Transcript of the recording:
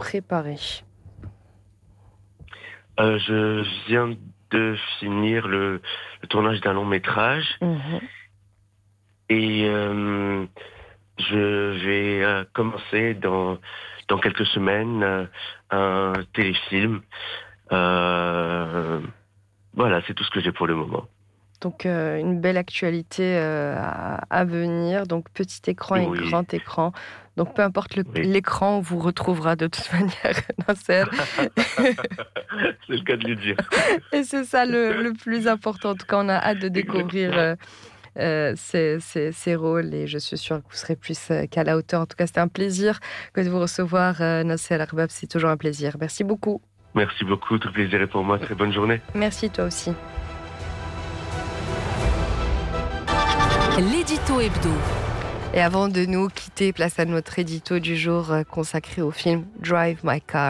préparez? Je viens de finir le tournage d'un long métrage Mmh. et je vais commencer dans quelques semaines un téléfilm. Euh, voilà, c'est tout ce que j'ai pour le moment. Donc une belle actualité, à venir, donc petit écran et Oui, grand écran. Donc peu importe oui. l'écran, on vous retrouvera de toute manière, Nasser. C'est le cas de le dire. Et c'est ça le plus important. En tout cas, on a hâte de découvrir, Exactement. ces rôles et je suis sûre que vous serez plus, qu'à la hauteur. En tout cas, c'était un plaisir que de vous recevoir, Nasser Arbab, c'est toujours un plaisir. Merci beaucoup. Merci beaucoup, tout le plaisir est pour moi. Très bonne journée. Merci, toi aussi. L'édito hebdo. Et avant de nous quitter, place à notre édito du jour, consacré au film Drive My Car.